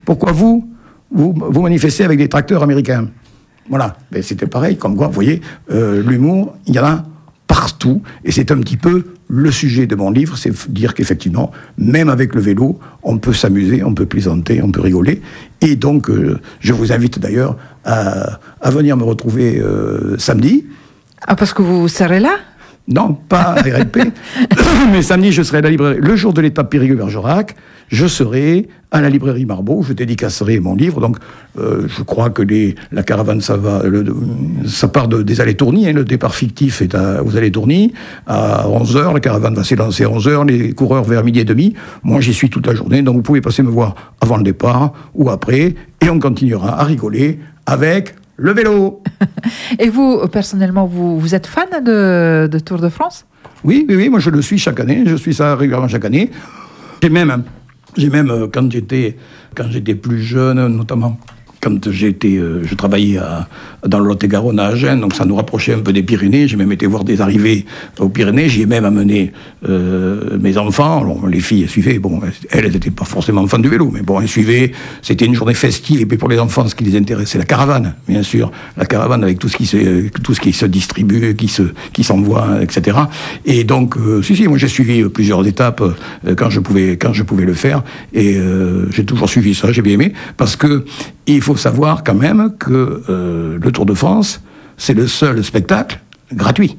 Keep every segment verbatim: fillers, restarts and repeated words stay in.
pourquoi vous, vous, vous manifestez avec des tracteurs américains? Voilà, mais c'était pareil, comme quoi, vous voyez, euh, l'humour, il y en a partout, et c'est un petit peu le sujet de mon livre, c'est dire qu'effectivement, même avec le vélo, on peut s'amuser, on peut plaisanter, on peut rigoler, et donc, euh, je vous invite d'ailleurs à, à venir me retrouver euh, samedi. Ah, parce que vous serez là? Non, pas à R L P, mais samedi, je serai à la librairie, le jour de l'étape Périgueux-Bergerac, je serai à la librairie Marbeau, je dédicacerai mon livre, donc euh, je crois que les, la caravane, ça va, le, ça part de, des Allées-Tourny, hein, le départ fictif est à, aux Allées-Tourny, à onze heures, la caravane va s'élancer à onze heures, les coureurs vers midi et demi, moi j'y suis toute la journée, donc vous pouvez passer me voir avant le départ ou après, et on continuera à rigoler avec le vélo. Et vous, personnellement, vous, vous êtes fan de, de Tour de France? Oui, oui, oui, moi je le suis chaque année, je suis ça régulièrement chaque année. J'ai même, j'ai même quand j'étais, quand j'étais plus jeune, notamment quand j'étais, euh, je travaillais à, dans le Lot-et-Garonne à Agen, donc ça nous rapprochait un peu des Pyrénées. J'ai même été voir des arrivées aux Pyrénées. J'y ai même amené euh, mes enfants. Alors, les filles suivaient. Bon, elles n'étaient pas forcément fans du vélo, mais bon, elles suivaient. C'était une journée festive. Et puis pour les enfants, ce qui les intéressait, la caravane, bien sûr, la caravane avec tout ce qui se, tout ce qui se distribue, qui se, qui s'envoie, et cetera. Et donc, euh, si, si, moi j'ai suivi plusieurs étapes euh, quand je pouvais, quand je pouvais le faire. Et euh, j'ai toujours suivi ça. J'ai bien aimé parce que il faut savoir quand même que euh, le Tour de France, c'est le seul spectacle gratuit.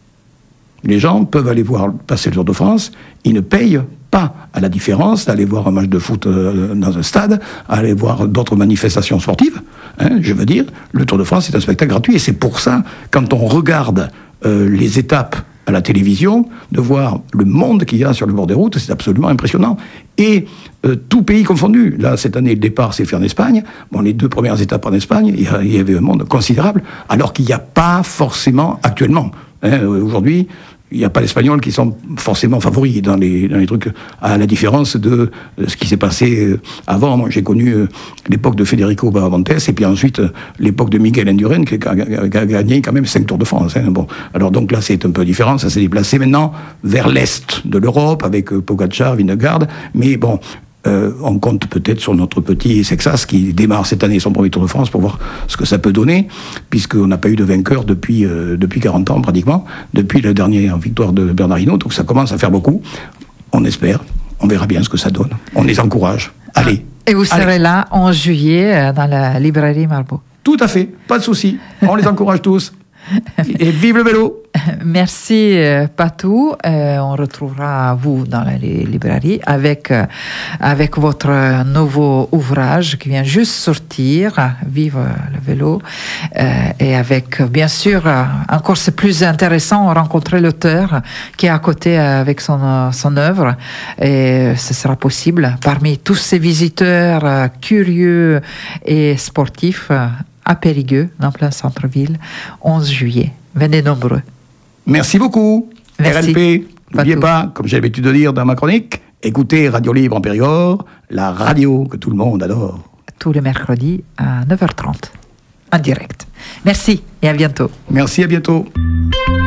Les gens peuvent aller voir passer le Tour de France, ils ne payent pas, à la différence d'aller voir un match de foot euh, dans un stade, aller voir d'autres manifestations sportives. Hein, je veux dire, le Tour de France est un spectacle gratuit, et c'est pour ça, quand on regarde euh, les étapes à la télévision, de voir le monde qu'il y a sur le bord des routes, c'est absolument impressionnant. Et euh, tout pays confondu. Là, cette année, le départ s'est fait en Espagne. Bon, les deux premières étapes en Espagne, il y, a, il y avait un monde considérable, alors qu'il n'y a pas forcément actuellement. Hein, aujourd'hui, il n'y a pas d'Espagnols qui sont forcément favoris dans les, dans les trucs, à la différence de ce qui s'est passé avant. Moi, j'ai connu l'époque de Federico Baramontes, et puis ensuite l'époque de Miguel Indurain, qui a, qui a gagné quand même cinq Tours de France. Hein. Bon, alors donc là, c'est un peu différent. Ça s'est déplacé maintenant vers l'est de l'Europe, avec Pogacar, Vingegaard. Mais bon, Euh, on compte peut-être sur notre petit Sexas qui démarre cette année son premier Tour de France pour voir ce que ça peut donner, puisqu'on n'a pas eu de vainqueur depuis, euh, depuis quarante ans pratiquement, depuis la dernière victoire de Bernard Hinault, donc ça commence à faire beaucoup. On espère, on verra bien ce que ça donne. On les encourage. Allez. Et vous serez allez. là en juillet dans la librairie Marbeau. Tout à fait, pas de souci. On les encourage tous. Et vive le vélo! Merci euh, Patou. Euh, on retrouvera vous dans la li- librairie avec, euh, avec votre nouveau ouvrage qui vient juste sortir, Vive le vélo. Euh, et avec, bien sûr, euh, encore c'est plus intéressant, rencontrer l'auteur qui est à côté euh, avec son, son œuvre. Et ce sera possible parmi tous ces visiteurs euh, curieux et sportifs euh, à Périgueux, en plein centre-ville, onze juillet. Venez nombreux. Merci beaucoup. Merci. R L P, n'oubliez Patou. pas, comme j'ai l'habitude de dire dans ma chronique, écoutez Radio Libre en Périgord, la radio que tout le monde adore. Tous les mercredis à neuf heures trente, en direct. Merci et à bientôt. Merci, à bientôt.